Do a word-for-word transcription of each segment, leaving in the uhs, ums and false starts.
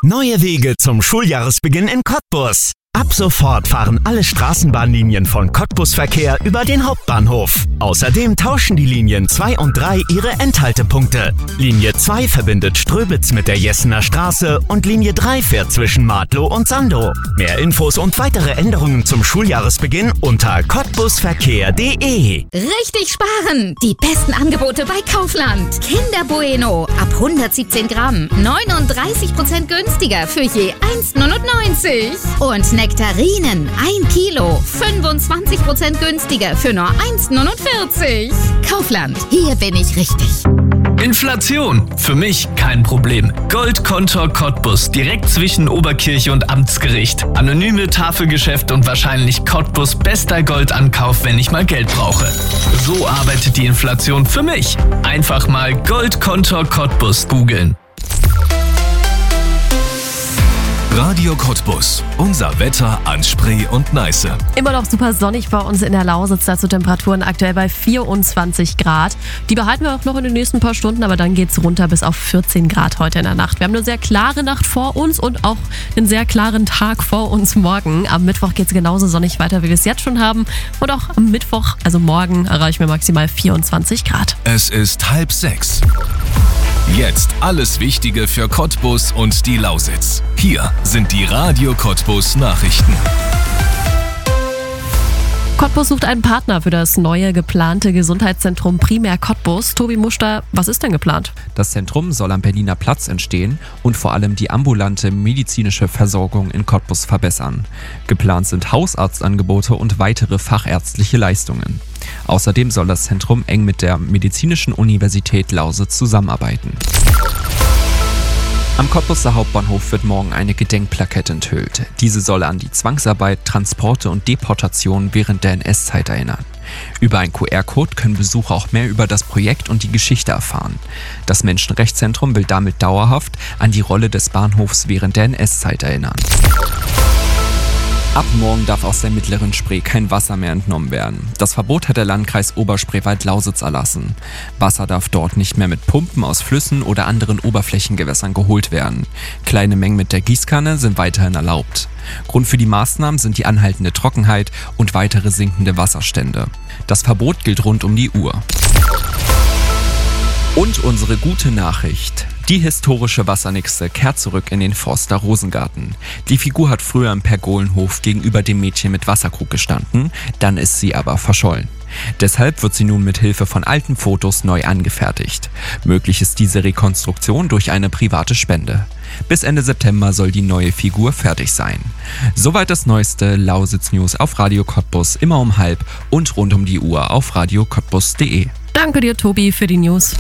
Neue Wege zum Schuljahresbeginn in Cottbus. Ab sofort fahren alle Straßenbahnlinien von Cottbus Verkehr über den Hauptbahnhof. Außerdem tauschen die Linien zwei und drei ihre Endhaltepunkte. Linie zwei verbindet Ströbitz mit der Jessener Straße und Linie drei fährt zwischen Martlow und Sandow. Mehr Infos und weitere Änderungen zum Schuljahresbeginn unter cottbusverkehr punkt de. Richtig sparen! Die besten Angebote bei Kaufland. Kinder Bueno ab hundertsiebzehn Gramm, neununddreißig Prozent günstiger für je eins neunundneunzig. Und Nektarinen ein Kilo, fünfundzwanzig Prozent günstiger für nur eins neunundvierzig. Kaufland, hier bin ich richtig. Inflation, für mich kein Problem. Goldkontor Cottbus, direkt zwischen Oberkirche und Amtsgericht. Anonyme Tafelgeschäft und wahrscheinlich Cottbus bester Goldankauf, wenn ich mal Geld brauche. So arbeitet die Inflation für mich. Einfach mal Goldkontor Cottbus googeln. Radio Cottbus. Unser Wetter an Spree und Neiße. Immer noch super sonnig bei uns in der Lausitz. Dazu Temperaturen aktuell bei vierundzwanzig Grad. Die behalten wir auch noch in den nächsten paar Stunden, aber dann geht's runter bis auf vierzehn Grad heute in der Nacht. Wir haben eine sehr klare Nacht vor uns und auch einen sehr klaren Tag vor uns morgen. Am Mittwoch geht's genauso sonnig weiter, wie wir es jetzt schon haben. Und auch am Mittwoch, also morgen, erreichen wir maximal vierundzwanzig Grad. Es ist halb sechs. Jetzt alles Wichtige für Cottbus und die Lausitz. Hier sind die Radio Cottbus Nachrichten. Cottbus sucht einen Partner für das neue geplante Gesundheitszentrum Primär Cottbus. Tobi Muster, was ist denn geplant? Das Zentrum soll am Berliner Platz entstehen und vor allem die ambulante medizinische Versorgung in Cottbus verbessern. Geplant sind Hausarztangebote und weitere fachärztliche Leistungen. Außerdem soll das Zentrum eng mit der Medizinischen Universität Lausitz zusammenarbeiten. Am Cottbuser Hauptbahnhof wird morgen eine Gedenkplakette enthüllt. Diese soll an die Zwangsarbeit, Transporte und Deportationen während der N S-Zeit erinnern. Über einen Q R-Code können Besucher auch mehr über das Projekt und die Geschichte erfahren. Das Menschenrechtszentrum will damit dauerhaft an die Rolle des Bahnhofs während der N S-Zeit erinnern. Ab morgen darf aus der mittleren Spree kein Wasser mehr entnommen werden. Das Verbot hat der Landkreis Oberspreewald-Lausitz erlassen. Wasser darf dort nicht mehr mit Pumpen aus Flüssen oder anderen Oberflächengewässern geholt werden. Kleine Mengen mit der Gießkanne sind weiterhin erlaubt. Grund für die Maßnahmen sind die anhaltende Trockenheit und weitere sinkende Wasserstände. Das Verbot gilt rund um die Uhr. Und unsere gute Nachricht. Die historische Wassernixe kehrt zurück in den Forster Rosengarten. Die Figur hat früher im Pergolenhof gegenüber dem Mädchen mit Wasserkrug gestanden, dann ist sie aber verschollen. Deshalb wird sie nun mit Hilfe von alten Fotos neu angefertigt. Möglich ist diese Rekonstruktion durch eine private Spende. Bis Ende September soll die neue Figur fertig sein. Soweit das neueste Lausitz-News auf Radio Cottbus, immer um halb und rund um die Uhr auf radio cottbus punkt de. Danke dir, Tobi, für die News.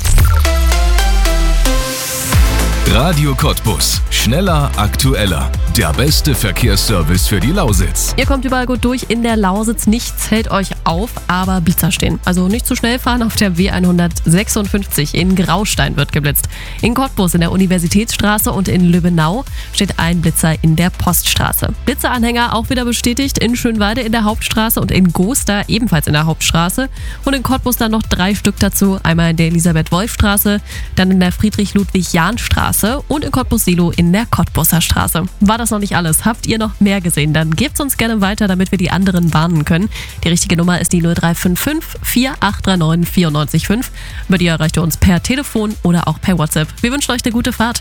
Radio Cottbus. Schneller, aktueller. Der beste Verkehrsservice für die Lausitz. Ihr kommt überall gut durch in der Lausitz. Nichts hält euch auf, aber Blitzer stehen. Also nicht zu schnell fahren. Auf der W hundertsechsundfünfzig in Graustein wird geblitzt. In Cottbus in der Universitätsstraße und in Lübbenau steht ein Blitzer in der Poststraße. Blitzeranhänger auch wieder bestätigt in Schönwalde in der Hauptstraße und in Goster ebenfalls in der Hauptstraße. Und in Cottbus dann noch drei Stück dazu. Einmal in der Elisabeth-Wolf-Straße, dann in der Friedrich-Ludwig-Jahn-Straße und in Cottbus-Silo in der Cottbuser Straße. War das noch nicht alles? Habt ihr noch mehr gesehen? Dann gebt's uns gerne weiter, damit wir die anderen warnen können. Die richtige Nummer ist die null drei fünf fünf, vier acht drei neun, vier neun fünf. Über die erreicht ihr uns per Telefon oder auch per WhatsApp. Wir wünschen euch eine gute Fahrt.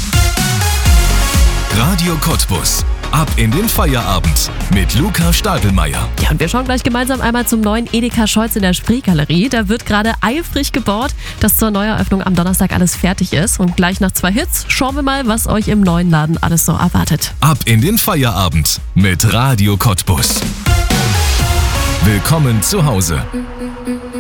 Radio Cottbus. Ab in den Feierabend mit Luca Stadelmeier. Ja, und wir schauen gleich gemeinsam einmal zum neuen Edeka Scholz in der Spreegalerie. Da wird gerade eifrig gebaut, dass zur Neueröffnung am Donnerstag alles fertig ist. Und gleich nach zwei Hits schauen wir mal, was euch im neuen Laden alles so erwartet. Ab in den Feierabend mit Radio Cottbus. Willkommen zu Hause.